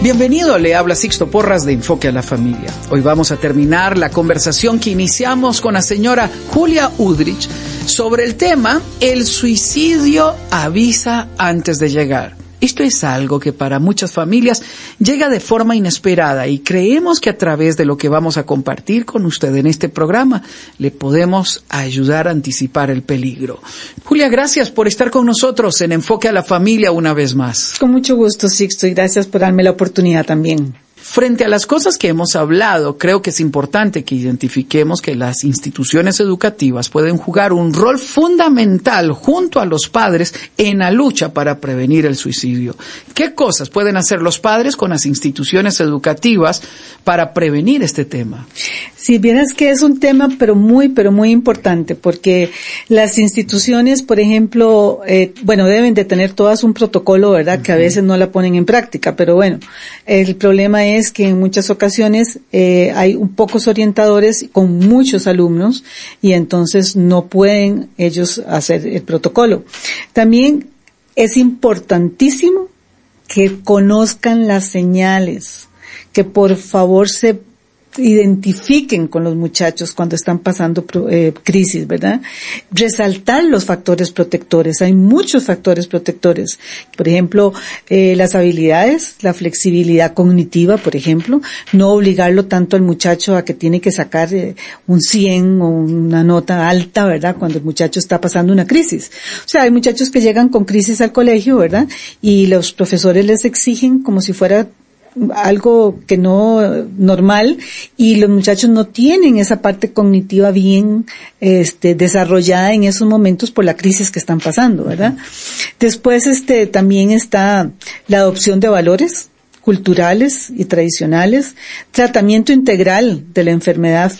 Bienvenido, le habla Sixto Porras de Enfoque a la Familia. Hoy vamos a terminar la conversación que iniciamos con la señora Julia Udrich sobre el tema El suicidio avisa antes de llegar. Esto es algo que para muchas familias llega de forma inesperada y creemos que a través de lo que vamos a compartir con usted en este programa le podemos ayudar a anticipar el peligro. Julia, gracias por estar con nosotros en Enfoque a la Familia una vez más. Con mucho gusto, Sixto, y gracias por darme la oportunidad también. Frente a las cosas que hemos hablado, creo que es importante que identifiquemos que las instituciones educativas pueden jugar un rol fundamental junto a los padres en la lucha para prevenir el suicidio. ¿Qué cosas pueden hacer los padres con las instituciones educativas para prevenir este tema? Si vieras que es un tema pero muy importante, porque las instituciones, por ejemplo, deben de tener todas un protocolo, ¿verdad? Que a veces no la ponen en práctica, pero bueno, el problema es que en muchas ocasiones hay pocos orientadores con muchos alumnos y entonces no pueden ellos hacer el protocolo. También es importantísimo que conozcan las señales, que por favor se identifiquen con los muchachos cuando están pasando crisis, ¿verdad? Resaltar los factores protectores. Hay muchos factores protectores. Por ejemplo, las habilidades, la flexibilidad cognitiva, por ejemplo. No obligarlo tanto al muchacho a que tiene que sacar un 100 o una nota alta, ¿verdad? Cuando el muchacho está pasando una crisis. O sea, hay muchachos que llegan con crisis al colegio, ¿verdad? Y los profesores les exigen como si fuera algo que no normal, y los muchachos no tienen esa parte cognitiva bien desarrollada en esos momentos por la crisis que están pasando, ¿verdad? Después también está la adopción de valores culturales y tradicionales, tratamiento integral de la enfermedad